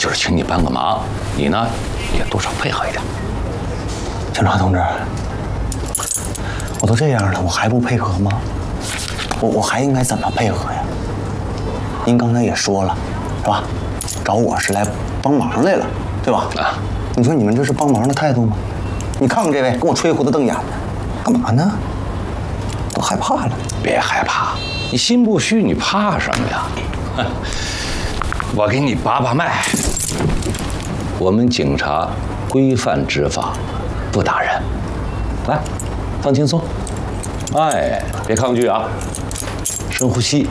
就是请你帮个忙，你呢也多少配合一点。 警察同志，我都这样了，我还不配合吗？我还应该怎么配合呀？您刚才也说了，是吧？找我是来帮忙来了，对吧？啊，你说你们这是帮忙的态度吗？你看看这位跟我吹胡子瞪眼的，干嘛呢？都害怕了。 别害怕，你心不虚，你怕什么呀？我给你把把脉。我们警察规范执法，不打人。来，放轻松。哎，别抗拒啊，深呼吸。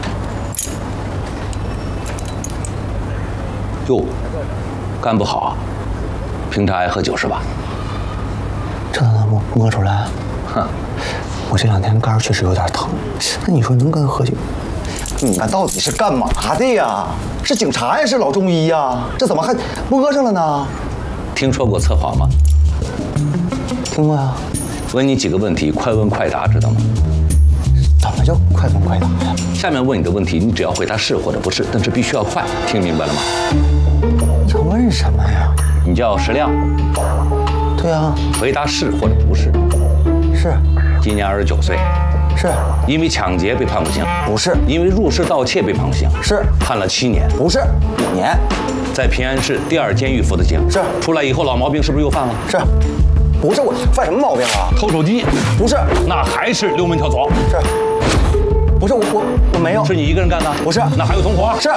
哟，肝不好啊，平常爱喝酒是吧？ 这都能摸出来？哼，我这2天肝确实有点疼。那你说能跟喝酒？你们到底是干嘛的呀？是警察呀，是老中医呀？这怎么还摸上了呢？ 听说过测谎吗？ 听过呀。 问你几个问题，快问快答，知道吗？ 怎么叫快问快答呀？ 下面问你的问题，你只要回答是或者不是，但是必须要快，听明白了吗？ 要问什么呀？ 你叫石亮。 对啊。 回答是或者不是。 是。 今年29岁。 是。 因为抢劫被判过刑。 不是。因为入室盗窃被判过刑。 是。 判了7年。 不是，5年。 在平安市第2监狱服的刑。 是。 出来以后老毛病是不是又犯了？ 是。不是我犯什么毛病了？ 偷手机。 不是。那还是溜门跳锁。 是。不是我没有。 是你一个人干的？ 不是。 那还有同伙？ 是。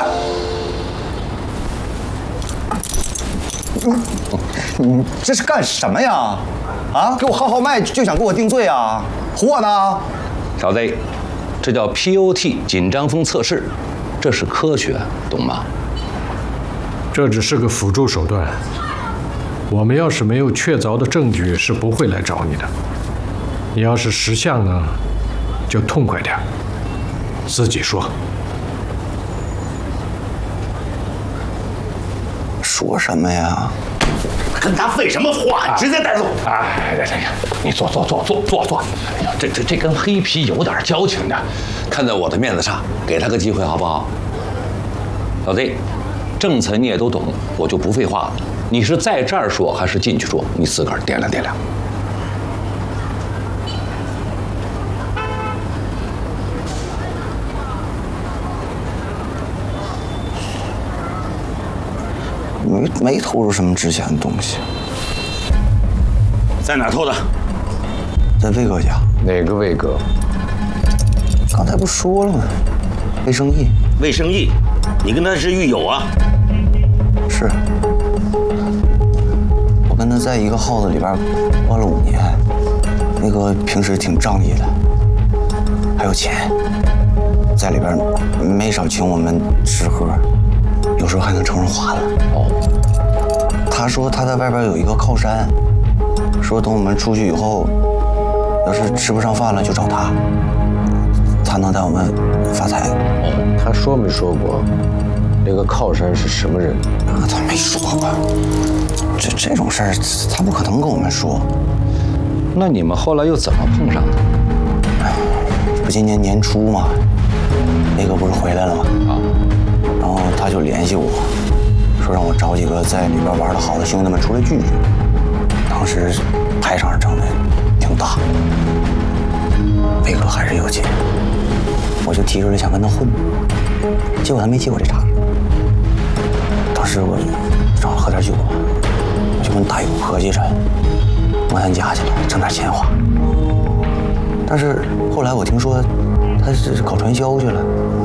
你这是干什么呀？啊，给我号脉就想给我定罪啊？唬我呢？ 小子，这叫 POT 紧张风测试，这是科学，懂吗？ 这只是个辅助手段。我们要是没有确凿的证据，是不会来找你的。你要是识相呢，就痛快点，自己说。 说什么呀？ 跟他废什么话？直接带走！哎，你坐。哎呀，这跟黑皮有点交情的，看在我的面子上，给他个机会好不好？小子，政策你也都懂，我就不废话了。你是在这儿说还是进去说？你自个儿掂量掂量。 没偷出什么值钱的东西。 在哪偷的？ 在魏哥家。 哪个魏哥？ 刚才不说了吗？魏生义。 魏生义，你跟他是狱友啊？ 是。我跟他在一个号子里边关了5年。那个平时挺仗义的，还有钱，在里边没少请我们吃喝，有时候还能成人花了。哦。他说他在外边有一个靠山，说等我们出去以后，要是吃不上饭了就找他，他能带我们发财。 哦，他说没说过那个靠山是什么人？ 啊，他没说过。这种事儿他不可能跟我们说。 那你们后来又怎么碰上的？ 哎，不今年年初嘛，那个不是回来了吗？啊，然后他就联系我，说让我找几个在里边玩得好的兄弟们出来聚聚。当时排场上整的挺大，魏哥还是有钱，我就提出来想跟他混，结果他没接我这茬。当时我找他喝点酒吧，我就跟大友合计着摸他家去了，挣点钱花。但是后来我听说他是搞传销去了，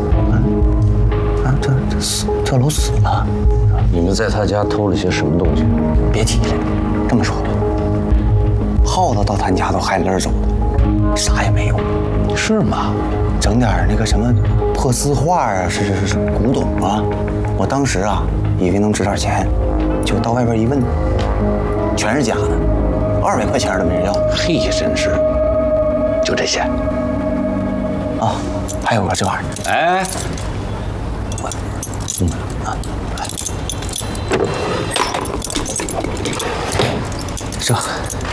这跳楼死了。 你们在他家偷了些什么东西？ 别提了，这么说吧，耗子到他家都害乐走了，啥也没有。 是吗？ 整点那个什么破字画啊，是古董啊。我当时啊以为能值点钱，结果到外边一问，全是假的，200块钱都没人要。 嘿，真是，就这些。 啊，还有个这玩意儿。 哎， 这